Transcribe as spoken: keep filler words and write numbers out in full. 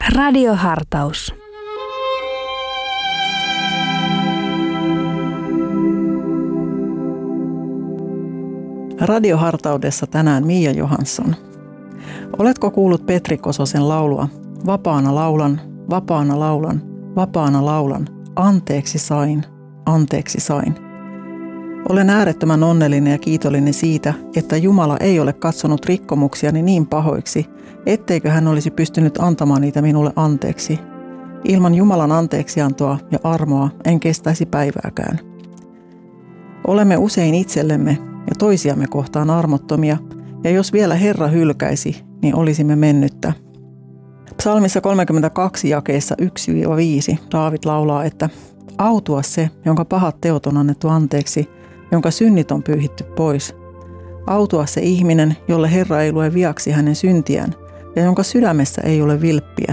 Radiohartaus. Radiohartaudessa tänään Mia Johansson. Oletko kuullut Petri Kososen laulua? Vapaana laulan, vapaana laulan, vapaana laulan, anteeksi sain, anteeksi sain. Olen äärettömän onnellinen ja kiitollinen siitä, että Jumala ei ole katsonut rikkomuksiani niin pahoiksi, etteikö hän olisi pystynyt antamaan niitä minulle anteeksi. Ilman Jumalan anteeksiantoa ja armoa en kestäisi päivääkään. Olemme usein itsellemme ja toisiamme kohtaan armottomia, ja jos vielä Herra hylkäisi, niin olisimme mennyttä. Psalmissa kolmekymmentäkaksi jakeessa yksi viisi Daavid laulaa, että autua se, jonka pahat teot on annettu anteeksi, jonka synnit on pyyhitty pois. Autua se ihminen, jolle Herra ei lue viaksi hänen syntiään, ja jonka sydämessä ei ole vilppiä.